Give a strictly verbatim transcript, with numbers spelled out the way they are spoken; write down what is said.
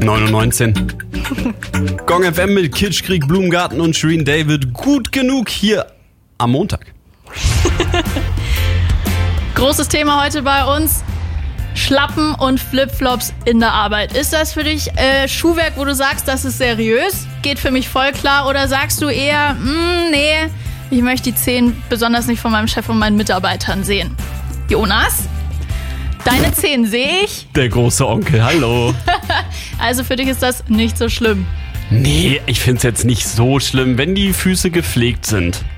neun Uhr neunzehn. Gong F M mit Kitschkrieg, Blumengarten und Shirin David. Gut genug hier am Montag. Großes Thema heute bei uns. Schlappen und Flipflops in der Arbeit. Ist das für dich äh, Schuhwerk, wo du sagst, das ist seriös? Geht für mich voll klar. Oder sagst du eher, mh, nee, ich möchte die Zehen besonders nicht von meinem Chef und meinen Mitarbeitern sehen? Jonas? Deine Zehen sehe ich. Der große Onkel, hallo. Also für dich ist das nicht so schlimm. Nee, ich find's jetzt nicht so schlimm, wenn die Füße gepflegt sind.